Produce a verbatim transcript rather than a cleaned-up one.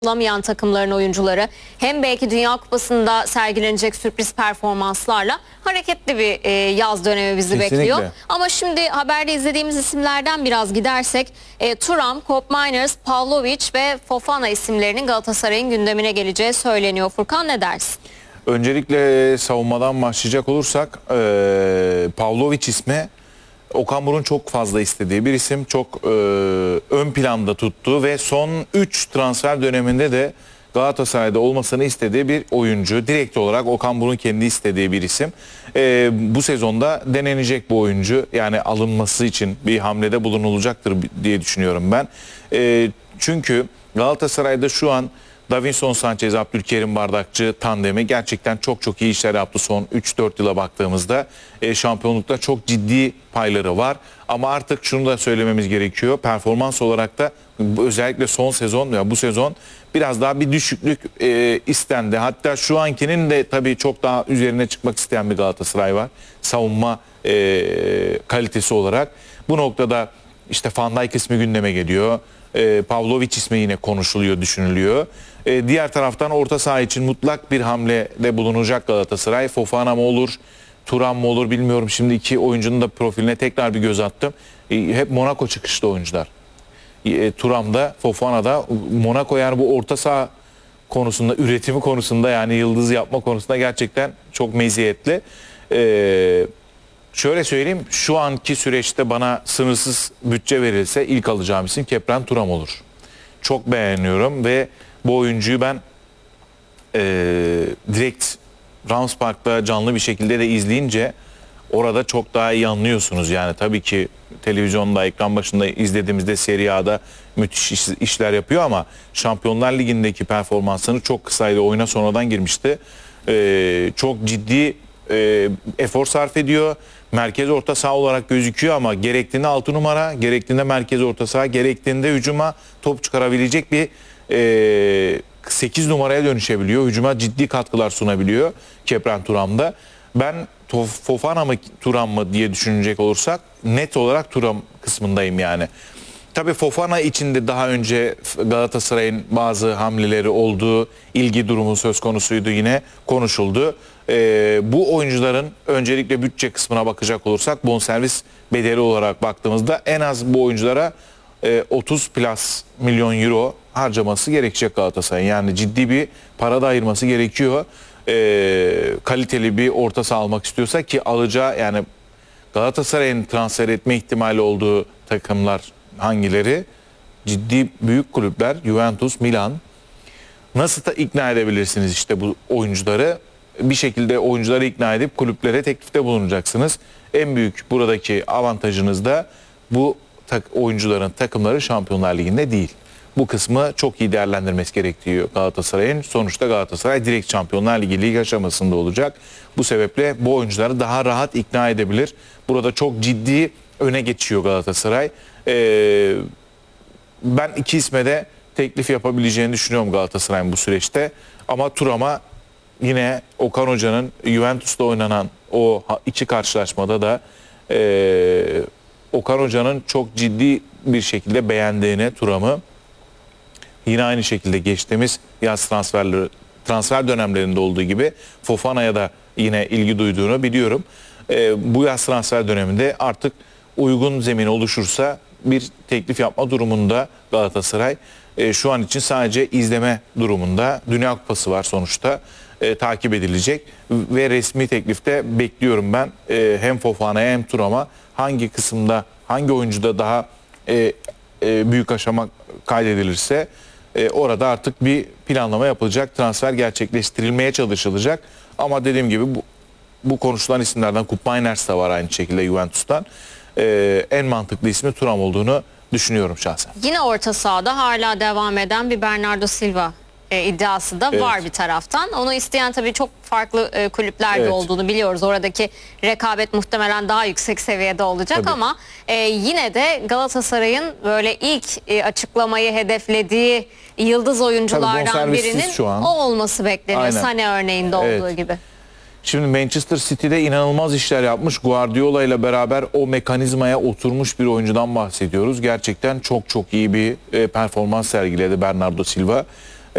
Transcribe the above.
bulamayan takımların oyuncuları hem belki Dünya Kupası'nda sergilenecek sürpriz performanslarla hareketli bir e, yaz dönemi bizi Kesinlikle bekliyor. Ama şimdi haberde izlediğimiz isimlerden biraz gidersek e, Thuram, Koopmeiners, Pavlovic ve Fofana isimlerinin Galatasaray'ın gündemine geleceği söyleniyor. Furkan, ne dersin? Öncelikle savunmadan başlayacak olursak e, Pavlovic ismi Okan Buruk'un çok fazla istediği bir isim. Çok e, ön planda tuttuğu ve son üç transfer döneminde de Galatasaray'da olmasını istediği bir oyuncu. Direkt olarak Okan Buruk'un kendi istediği bir isim. E, bu sezonda denenecek bu oyuncu. Yani alınması için bir hamlede bulunulacaktır diye düşünüyorum ben. E, çünkü Galatasaray'da şu an Davinson Sanchez, Abdülkerim Bardakçı tandemi gerçekten çok çok iyi işler yaptı son üç dört yıla baktığımızda. E, şampiyonlukta çok ciddi payları var. Ama artık şunu da söylememiz gerekiyor. Performans olarak da özellikle son sezon ya bu sezon biraz daha bir düşüklük e, istendi. Hatta şu ankinin de tabii çok daha üzerine çıkmak isteyen bir Galatasaray var. Savunma e, kalitesi olarak. Bu noktada işte Van Dijk ismi gündeme geliyor. E, Pavlovic ismi yine konuşuluyor, düşünülüyor. E, diğer taraftan orta saha için mutlak bir hamlede bulunacak Galatasaray. Fofana mı olur, Thuram mı olur bilmiyorum. Şimdi iki oyuncunun da profiline tekrar bir göz attım. E, hep Monaco çıkışlı oyuncular. E, Thuram'da, Fofana'da Monaco, yani bu orta saha konusunda, üretimi konusunda, yani yıldız yapma konusunda gerçekten çok meziyetli. E, şöyle söyleyeyim, şu anki süreçte bana sınırsız bütçe verilse ilk alacağım isim Khéphren Thuram olur. Çok beğeniyorum ve bu oyuncuyu ben e, direkt Rams Park'ta canlı bir şekilde de izleyince orada çok daha iyi anlıyorsunuz. Yani tabii ki televizyonda, ekran başında izlediğimizde Serie A'da müthiş iş, işler yapıyor ama Şampiyonlar Ligi'ndeki performansını çok kısaydı, oyuna sonradan girmişti. E, çok ciddi e, efor sarf ediyor. Merkez orta saha olarak gözüküyor ama gerektiğinde altı numara, gerektiğinde merkez orta saha, gerektiğinde hücuma top çıkarabilecek bir e, sekiz numaraya dönüşebiliyor. Hücuma ciddi katkılar sunabiliyor Khéphren Thuram'da. Ben Fofana mı Thuram mı diye düşünecek olursak net olarak Thuram kısmındayım yani. Tabii Fofana için de daha önce Galatasaray'ın bazı hamleleri olduğu, ilgi durumu söz konusuydu, yine konuşuldu. Ee, bu oyuncuların öncelikle bütçe kısmına bakacak olursak bonservis bedeli olarak baktığımızda en az bu oyunculara e, otuz plus milyon euro harcaması gerekecek Galatasaray'ın. Yani ciddi bir para da ayırması gerekiyor. E, kaliteli bir orta saha almak istiyorsa, ki alacağı, yani Galatasaray'ın transfer etme ihtimali olduğu takımlar hangileri? Ciddi büyük kulüpler, Juventus, Milan. Nasıl da ikna edebilirsiniz işte bu oyuncuları? Bir şekilde oyuncuları ikna edip kulüplere teklifte bulunacaksınız. En büyük buradaki avantajınız da bu tak oyuncuların takımları Şampiyonlar Ligi'nde değil. Bu kısmı çok iyi değerlendirmesi gerekiyor Galatasaray'ın. Sonuçta Galatasaray direkt Şampiyonlar Ligi lig aşamasında olacak. Bu sebeple bu oyuncuları daha rahat ikna edebilir. Burada çok ciddi öne geçiyor Galatasaray. Ee, ben iki isme de teklif yapabileceğini düşünüyorum Galatasaray'ın bu süreçte. Ama Thuram'a yine Okan Hoca'nın Juventus'ta oynanan o iki karşılaşmada da e, Okan Hoca'nın çok ciddi bir şekilde beğendiğini, Thuram'ı, yine aynı şekilde geçtiğimiz yaz transferleri, transfer dönemlerinde olduğu gibi Fofana'ya da yine ilgi duyduğunu biliyorum. E, bu yaz transfer döneminde artık uygun zemin oluşursa bir teklif yapma durumunda Galatasaray. E, şu an için sadece izleme durumunda. Dünya Kupası var sonuçta. E, takip edilecek ve resmi teklifte bekliyorum ben. E, hem Fofana'ya hem Thuram'a hangi kısımda, hangi oyuncuda daha e, e, büyük aşama kaydedilirse e, orada artık bir planlama yapılacak, transfer gerçekleştirilmeye çalışılacak. Ama dediğim gibi bu, bu konuşulan isimlerden Koopmeiners de var aynı şekilde Juventus'tan. E, en mantıklı ismi Thuram olduğunu düşünüyorum şahsen. Yine orta sahada hala devam eden bir Bernardo Silva E, iddiası da evet. var bir taraftan. Onu isteyen tabii çok farklı e, kulüplerde evet. olduğunu biliyoruz. Oradaki rekabet muhtemelen daha yüksek seviyede olacak tabii. ama e, yine de Galatasaray'ın böyle ilk e, açıklamayı hedeflediği yıldız oyunculardan birinin o olması bekleniyor. Aynen. Sané örneğinde evet. olduğu gibi. Şimdi Manchester City'de inanılmaz işler yapmış. Guardiola ile beraber o mekanizmaya oturmuş bir oyuncudan bahsediyoruz. Gerçekten çok çok iyi bir e, performans sergiledi Bernardo Silva.